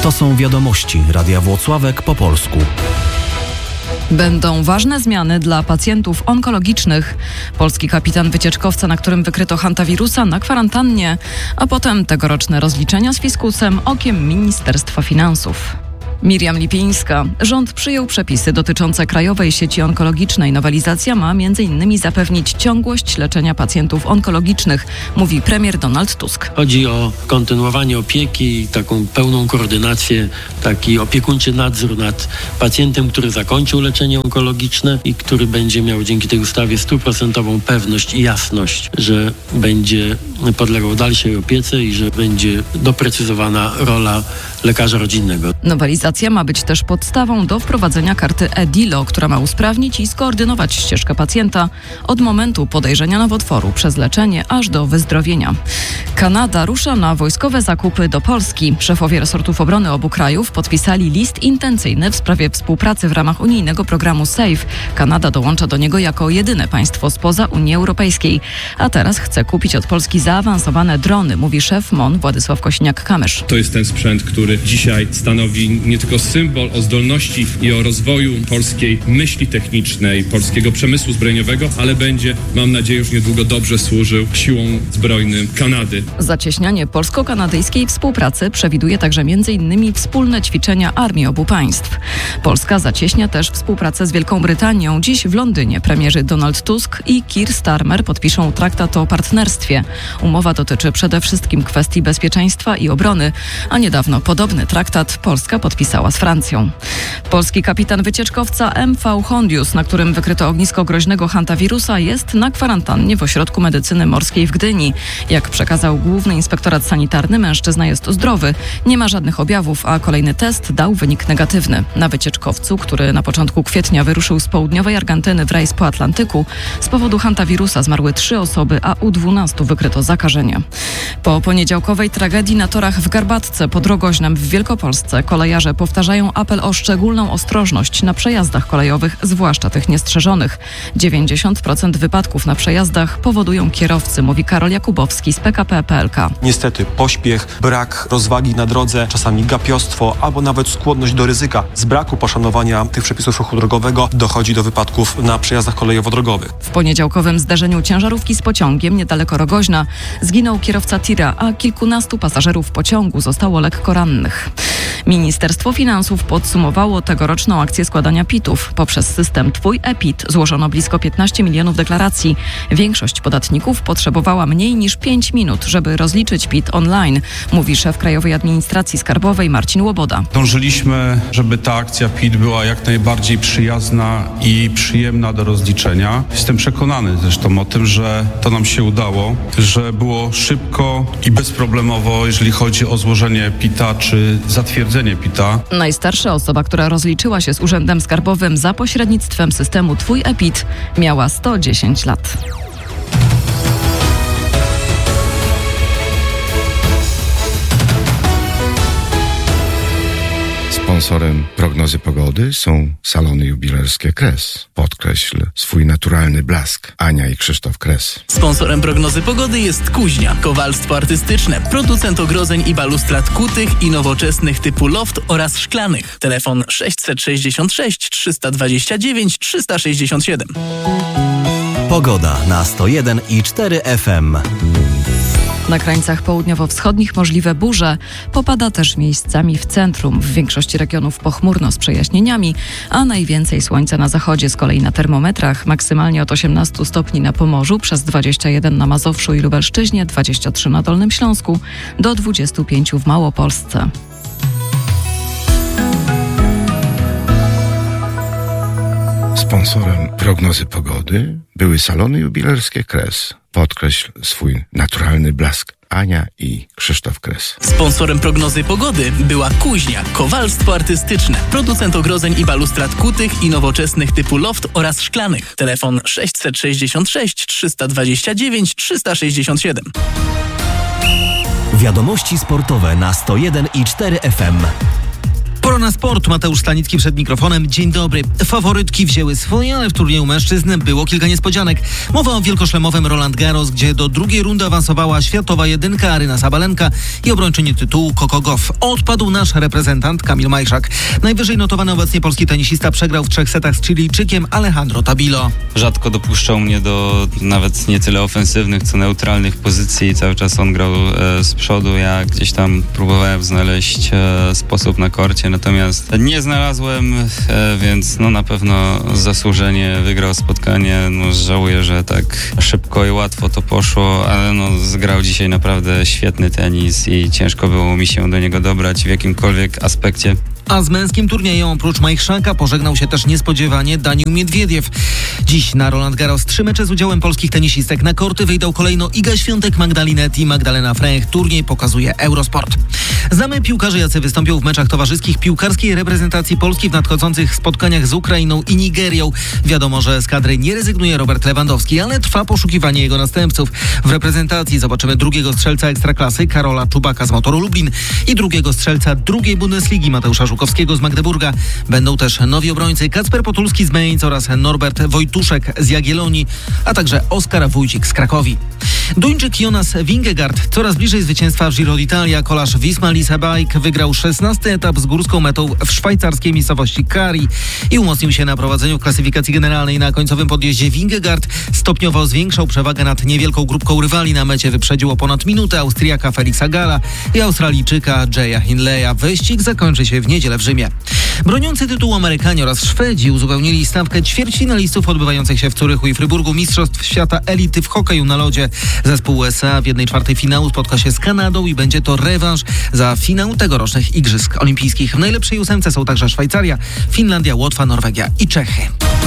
To są wiadomości Radia Włocławek po polsku. Będą ważne zmiany dla pacjentów onkologicznych. Polski kapitan wycieczkowca, na którym wykryto hantawirusa, na kwarantannie, a potem tegoroczne rozliczenia z fiskusem okiem Ministerstwa Finansów. Miriam Lipińska. Rząd przyjął przepisy dotyczące Krajowej Sieci Onkologicznej. Nowelizacja ma m.in. zapewnić ciągłość leczenia pacjentów onkologicznych, mówi premier Donald Tusk. Chodzi o kontynuowanie opieki, taką pełną koordynację, taki opiekuńczy nadzór nad pacjentem, który zakończył leczenie onkologiczne i który będzie miał dzięki tej ustawie 100% pewność i jasność, że będzie podlegał dalszej opiece i że będzie doprecyzowana rola lekarza rodzinnego. Nowelizacja ma być też podstawą do wprowadzenia karty e-DILO, która ma usprawnić i skoordynować ścieżkę pacjenta od momentu podejrzenia nowotworu przez leczenie aż do wyzdrowienia. Kanada rusza na wojskowe zakupy do Polski. Szefowie resortów obrony obu krajów podpisali list intencyjny w sprawie współpracy w ramach unijnego programu SAFE. Kanada dołącza do niego jako jedyne państwo spoza Unii Europejskiej. A teraz chce kupić od Polski zaawansowane drony, mówi szef MON Władysław Kosiniak-Kamysz. To jest ten sprzęt, który dzisiaj stanowi nie tylko symbol o zdolności i o rozwoju polskiej myśli technicznej, polskiego przemysłu zbrojeniowego, ale będzie, mam nadzieję, już niedługo dobrze służył siłom zbrojnym Kanady. Zacieśnianie polsko-kanadyjskiej współpracy przewiduje także m.in. wspólne ćwiczenia armii obu państw. Polska zacieśnia też współpracę z Wielką Brytanią. Dziś w Londynie premierzy Donald Tusk i Keir Starmer podpiszą traktat o partnerstwie. Umowa dotyczy przede wszystkim kwestii bezpieczeństwa i obrony, a niedawno podobny traktat Polska podpisała z Francją. Polski kapitan wycieczkowca MV Hondius, na którym wykryto ognisko groźnego hantawirusa, jest na kwarantannie w Ośrodku Medycyny Morskiej w Gdyni. Jak przekazał Główny Inspektorat Sanitarny, mężczyzna jest zdrowy, nie ma żadnych objawów, a kolejny test dał wynik negatywny. Na wycieczkowcu, który na początku kwietnia wyruszył z południowej Argentyny w rejs po Atlantyku, z powodu hantawirusa zmarły 3 osoby, a u 12 wykryto zakażenie. Po poniedziałkowej tragedii na torach w Garbatce pod Rogoźnem w Wielkopolsce kolejarze powtarzają apel o szczególną ostrożność na przejazdach kolejowych, zwłaszcza tych niestrzeżonych. 90% wypadków na przejazdach powodują kierowcy, mówi Karol Jakubowski z PKP PLK. Niestety pośpiech, brak rozwagi na drodze, czasami gapiostwo albo nawet skłonność do ryzyka. Z braku poszanowania tych przepisów ruchu drogowego dochodzi do wypadków na przejazdach kolejowo-drogowych. W poniedziałkowym zdarzeniu ciężarówki z pociągiem niedaleko Rogoźna zginął kierowca tira, a kilkunastu pasażerów pociągu zostało lekko rannych. Ministerstwo Finansów podsumowało tegoroczną akcję składania PIT-ów. Poprzez system Twój e-PIT złożono blisko 15 milionów deklaracji. Większość podatników potrzebowała mniej niż 5 minut, żeby rozliczyć PIT online, mówi szef Krajowej Administracji Skarbowej Marcin Łoboda. Dążyliśmy, żeby ta akcja PIT była jak najbardziej przyjazna i przyjemna do rozliczenia. Jestem przekonany zresztą o tym, że to nam się udało, że było szybko i bezproblemowo, jeżeli chodzi o złożenie PIT-a czy zatwierdzenie PIT-a. Najstarsza osoba, która rozliczyła się z Urzędem Skarbowym za pośrednictwem systemu Twój e-PIT, miała 110 lat. Sponsorem prognozy pogody są salony jubilerskie Kres. Podkreśl swój naturalny blask. Ania i Krzysztof Kres. Sponsorem prognozy pogody jest Kuźnia, kowalstwo artystyczne, producent ogrodzeń i balustrad kutych i nowoczesnych typu loft oraz szklanych. Telefon 666 329 367. Pogoda na 101,4 FM. Na krańcach południowo-wschodnich możliwe burze. Popada też miejscami w centrum. W większości regionów pochmurno z przejaśnieniami, a najwięcej słońca na zachodzie. Z kolei na termometrach maksymalnie od 18 stopni na Pomorzu, przez 21 na Mazowszu i Lubelszczyźnie, 23 na Dolnym Śląsku, do 25 w Małopolsce. Sponsorem prognozy pogody były salony jubilerskie Kres. Podkreśl swój naturalny blask. Ania i Krzysztof Kres. Sponsorem prognozy pogody była Kuźnia, kowalstwo artystyczne, producent ogrodzeń i balustrad kutych i nowoczesnych typu loft oraz szklanych. Telefon 666 329 367. Wiadomości sportowe na 101,4 FM. Pora na sport. Mateusz Stanicki przed mikrofonem. Dzień dobry. Faworytki wzięły swoje, ale w turnieju mężczyzn było kilka niespodzianek. Mowa o wielkoszlemowym Roland Garros, gdzie do drugiej rundy awansowała światowa jedynka Aryna Sabalenka i obrończyni tytułu Coco Gauff. Odpadł nasz reprezentant Kamil Majszak. Najwyżej notowany obecnie polski tenisista przegrał w 3 setach z Chilijczykiem Alejandro Tabilo. Rzadko dopuszczał mnie do nawet nie tyle ofensywnych, co neutralnych pozycji. Cały czas on grał z przodu. Ja gdzieś tam próbowałem znaleźć sposób na korcie, natomiast nie znalazłem, więc na pewno zasłużenie wygrał spotkanie. Żałuję, że tak szybko i łatwo to poszło, ale zgrał dzisiaj naprawdę świetny tenis i ciężko było mi się do niego dobrać w jakimkolwiek aspekcie. A z męskim turniejem oprócz Majchrzaka pożegnał się też niespodziewanie Daniil Miedwiediew. Dziś na Roland Garros 3 mecze z udziałem polskich tenisistek. Na korty wyjdą kolejno Iga Świątek, Magdalinet i Magdalena Fręch. Turniej pokazuje Eurosport. Znamy piłkarzy, jacy wystąpią w meczach towarzyskich piłkarskiej reprezentacji Polski w nadchodzących spotkaniach z Ukrainą i Nigerią. Wiadomo, że z kadry nie rezygnuje Robert Lewandowski, ale trwa poszukiwanie jego następców. W reprezentacji zobaczymy drugiego strzelca Ekstraklasy Karola Czubaka z Motoru Lublin i drugiego strzelca drugiej Bundesligi Mateusza Żukowskiego z Magdeburga. Będą też nowi obrońcy Kacper Potulski z Mainz oraz Norbert Wojtuszek z Jagiellonii, a także Oskar Wójcik z Krakowi. Duńczyk Jonas Vingegaard coraz bliżej zwycięstwa w Giro d'Italia. Kolarz Wisma Lease Bike wygrał 16. etap z górską metą w szwajcarskiej miejscowości Kari i umocnił się na prowadzeniu w klasyfikacji generalnej. Na końcowym podjeździe Vingegaard stopniowo zwiększał przewagę nad niewielką grupką rywali. Na mecie wyprzedził o ponad minutę Austriaka Felixa Galla i Australijczyka Jaya Hindleya. Wyścig zakończy się w niedzielę w Rzymie. Broniący tytułu Amerykanie oraz Szwedzi uzupełnili stawkę ćwierćfinalistów odbywających się w Zurychu i Fryburgu Mistrzostw Świata Elity w hokeju na lodzie. Zespół USA w 1/4 finału spotka się z Kanadą i będzie to rewanż za finał tegorocznych Igrzysk Olimpijskich. W najlepszej 8 są także Szwajcaria, Finlandia, Łotwa, Norwegia i Czechy.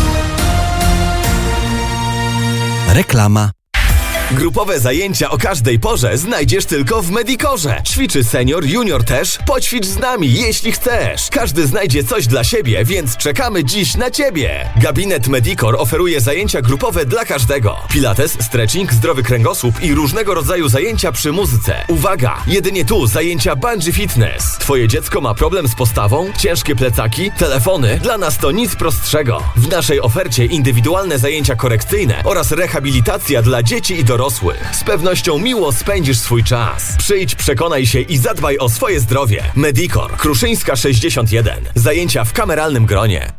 Reklama. Grupowe zajęcia o każdej porze znajdziesz tylko w Medicorze. Ćwiczy senior, junior też. Poćwicz z nami, jeśli chcesz. Każdy znajdzie coś dla siebie, więc czekamy dziś na Ciebie. Gabinet Medicor oferuje zajęcia grupowe dla każdego. Pilates, stretching, zdrowy kręgosłup i różnego rodzaju zajęcia przy muzyce. Uwaga! Jedynie tu zajęcia bungee fitness. Twoje dziecko ma problem z postawą? Ciężkie plecaki? Telefony? Dla nas to nic prostszego. W naszej ofercie indywidualne zajęcia korekcyjne oraz rehabilitacja dla dzieci i dorosłych. Z pewnością miło spędzisz swój czas. Przyjdź, przekonaj się i zadbaj o swoje zdrowie. Medicor, Kruszyńska 61. Zajęcia w kameralnym gronie.